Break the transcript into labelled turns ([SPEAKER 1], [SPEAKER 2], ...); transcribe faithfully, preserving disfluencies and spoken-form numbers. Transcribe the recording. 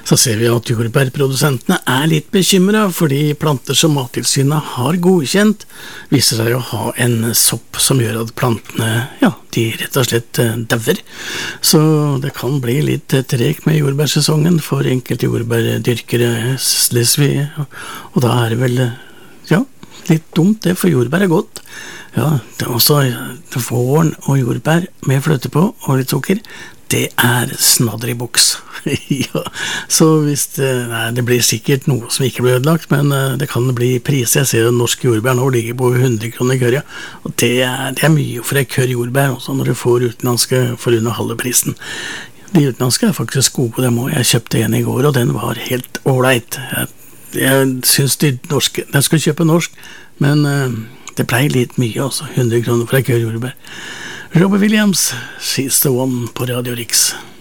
[SPEAKER 1] Så ser vi at jordbærprodusentene er litt bekymret, fordi planter som Mattilsynet har godkjent, viser seg å ha en sopp som gjør at plantene, ja, de rett og slett dauer. Så det kan bli litt tregt med jordbærsesongen for enkelte jordbærdyrkere, leser vi, og da er det vel, ja, litt dumt det, for jordbær er godt. Ja, det er også våren og jordbær med fløte på og litt sukker. Det er snadder i boks. Ja, så hvis det, nei, det blir sikkert noe som ikke blir ødelagt, men uh, det kan bli priser. Jeg ser at norske jordbær nå ligger på hundre kroner kørja, og det er, det er mye for et kør jordbær også, når du får utenlandske for under halve prisen. De utenlandske er faktisk gode, dem også. Jeg kjøpte en i går, og den var helt ålreit. Jeg, jeg synes de norske, jeg skal kjøpe norsk, men uh, det ble litt mye også, hundre kroner for et kør jordbær. Robbie Williams, She's the One på Radio Riks.